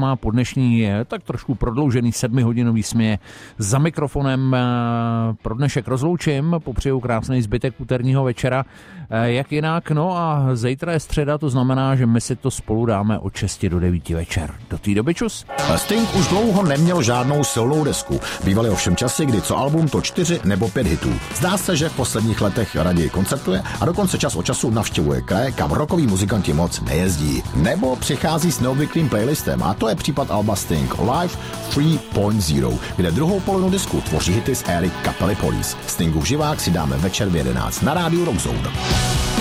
má po dnešní tak trošku prodloužený 7hodinový směr za mikrofonem pro dnešek rozloučím, popřeju krásný zbytek úterního večera, jak jinak, no a zítra je středa, to znamená, že my si to spolu dáme od 6 do 9 večer. Do té doby čus. Sting už dlouho neměl žádnou silnou desku. Bývaly ovšem časy, kdy co album, to 4 nebo 5 hitů. Zdá se, že v posledních letech raději koncertuje a dokonce čas od času navštěvuje kraje, kam rockoví muzikanti moc nejezdí. Nebo přichází s neobvyklým playlistem a to je případ alba Sting Live 3.0, kde druhou polovinu disku tvoří hity z éry kapely Police. Stingův živák si dáme večer v 11 na rádiu Rock Zone.